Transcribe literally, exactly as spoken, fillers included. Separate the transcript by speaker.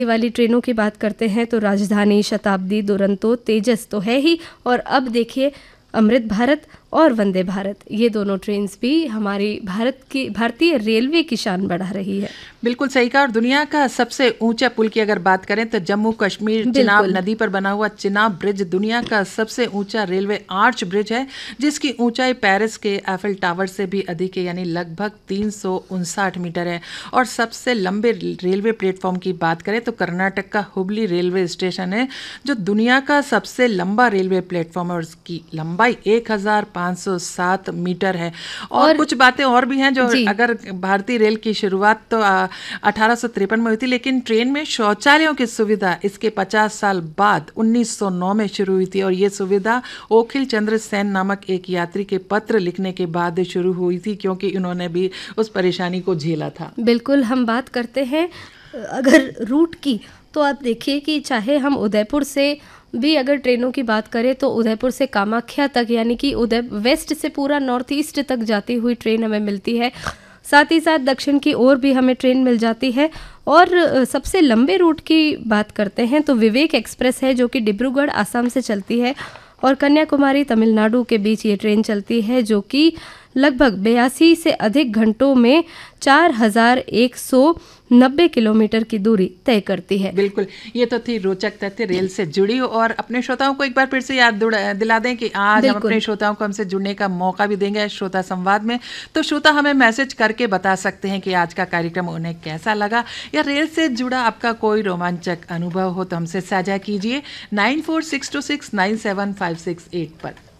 Speaker 1: वाली ट्रेनों की बात करते हैं तो राजधानी, शताब्दी, दुरंतो, तेजस तो है ही, और अब देखिए अमृत भारत और वंदे भारत, ये दोनों ट्रेन्स भी हमारी भारत की भारतीय रेलवे की शान बढ़ा रही है।
Speaker 2: बिल्कुल सही कहा। और दुनिया का सबसे ऊंचा पुल की अगर बात करें तो जम्मू कश्मीर चिनाब नदी पर बना हुआ चिनाब ब्रिज दुनिया का सबसे ऊंचा रेलवे आर्च ब्रिज है, जिसकी ऊंचाई पेरिस के एफिल टावर से भी अधिक है, यानी लगभग तीन सौ उनसाठ मीटर है। और सबसे लंबे रेलवे प्लेटफॉर्म की बात करें तो कर्नाटक का हुबली रेलवे स्टेशन है, जो दुनिया का सबसे लंबा रेलवे प्लेटफॉर्म है और उसकी लंबाई एक हजार पाँच सौ सात मीटर है। और, और कुछ बातें और भी हैं जो अगर भारतीय रेल की शुरुआत तो अठारह सौ तिरपन में हुई थी, लेकिन ट्रेन में शौचालयों की सुविधा इसके पचास साल बाद उन्नीस सौ नौ में शुरू हुई थी। और ये सुविधा ओखिल चंद्र सेन नामक एक यात्री के पत्र लिखने के बाद शुरू हुई थी, क्योंकि इन्होंने भी उस परेशानी को झेला था।
Speaker 1: बिल्कुल, हम बात करते हैं अगर रूट की, तो आप देखिए कि चाहे हम उदयपुर से भी अगर ट्रेनों की बात करें तो उदयपुर से कामाख्या तक, यानी कि उदय वेस्ट से पूरा नॉर्थ ईस्ट तक जाती हुई ट्रेन हमें मिलती है। साथ ही साथ दक्षिण की ओर भी हमें ट्रेन मिल जाती है। और सबसे लंबे रूट की बात करते हैं तो विवेक एक्सप्रेस है, जो कि डिब्रूगढ़ आसाम से चलती है, और कन्याकुमारी तमिलनाडु के बीच ये ट्रेन चलती है, जो कि लगभग बयासी से अधिक घंटों में चार हजार एक सौ नब्बे किलोमीटर की दूरी तय करती है।
Speaker 2: बिल्कुल, ये तो थी रोचक तथ्य रेल से जुड़ी। और अपने श्रोताओं को एक बार फिर से याद दिला दें कि आज हम अपने श्रोताओं को हमसे जुड़ने का मौका भी देंगे श्रोता संवाद में। तो श्रोता हमें मैसेज करके बता सकते हैं कि आज का कार्यक्रम उन्हें कैसा लगा, या रेल से जुड़ा आपका कोई रोमांचक अनुभव हो तो हमसे साझा कीजिए nine four six to six nine seven five six eight पर।